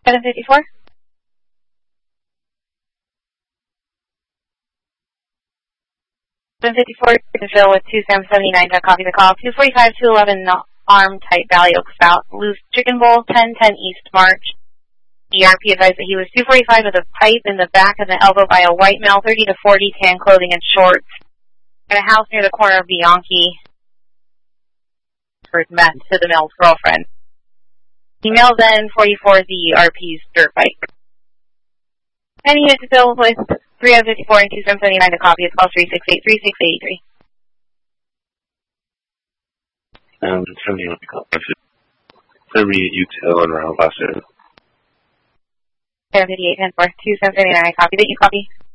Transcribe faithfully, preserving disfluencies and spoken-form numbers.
seven fifty-four? seven fifty-four to Phil with two seven seventy-nine, got copy the call. two forty-five, two eleven, arm type Valley Oak Spout, loose chicken bowl, ten ten East March. E R P advised that he was two forty-five with a pipe in the back of the elbow by a white male, thirty to forty, tan clothing and shorts, at a house near the corner of Bianchi. For meth to the male's girlfriend. Email then forty-four Z E R P's dirt bike. And unit to Phil with three fifty-four and two seven seventy-nine to copy. It's call three six eight, three six eight three. Um, seventy-one to call. Intermediate util and round last area. seven fifty-eight, ten four, two seven seventy-nine, copy that you copy.